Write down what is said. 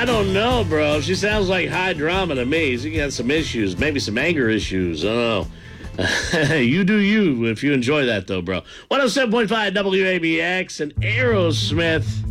don't know, bro. She sounds like high drama to me. She got some issues, maybe some anger issues. I don't know. You do you if you enjoy that, though, bro. 107.5 WABX and Aerosmith.